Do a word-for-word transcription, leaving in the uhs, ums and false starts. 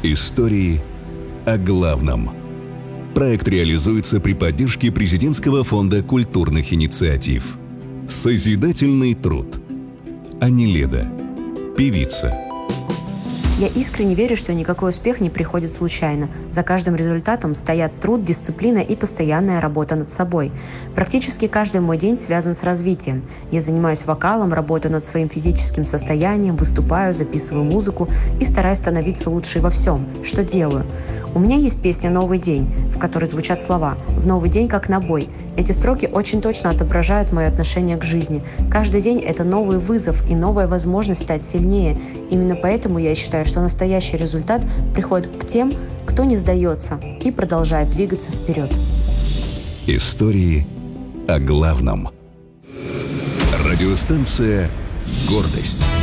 Истории о главном. Проект реализуется при поддержке Президентского фонда культурных инициатив. Созидательный труд. Аниледа. Певица. Я искренне верю, что никакой успех не приходит случайно. За каждым результатом стоят труд, дисциплина и постоянная работа над собой. Практически каждый мой день связан с развитием. Я занимаюсь вокалом, работаю над своим физическим состоянием, выступаю, записываю музыку и стараюсь становиться лучше во всем, что делаю. У меня есть песня «Новый день», в которой звучат слова «В новый день как на бой». Эти строки очень точно отображают мое отношение к жизни. Каждый день – это новый вызов и новая возможность стать сильнее. Именно поэтому я считаю, что настоящий результат приходит к тем, кто не сдается и продолжает двигаться вперед. Истории о главном. Радиостанция «Гордость».